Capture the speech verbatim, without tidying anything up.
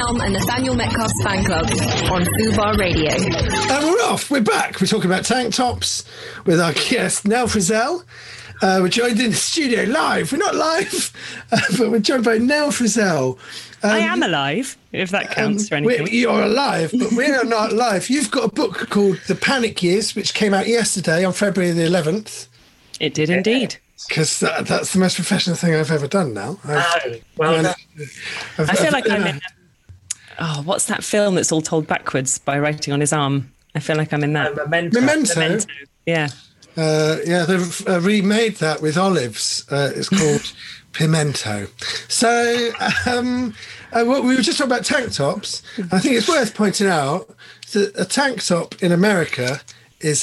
Helm and Nathaniel Metcalf's fan club on Fubar Radio. And we're off. We're back. We're talking about tank tops with our guest, Nell Frizzell. Uh, we're joined in the studio live. We're not live, uh, but we're joined by Nell Frizzell. Um, I am alive, if that counts um, for anything. You're alive, but we're not live. You've got a book called The Panic Years, which came out yesterday on February the eleventh. It did indeed. Because that, that's the most professional thing I've ever done now. Oh, well done. I feel like I'm in... Oh, what's that film that's all told backwards by writing on his arm? I feel like I'm in that. Uh, Memento. Memento. Memento. Yeah. Uh, yeah, they've uh, remade that with olives. Uh, it's called Pimento. So um, uh, what, we were just talking about tank tops. I think it's worth pointing out that a tank top in America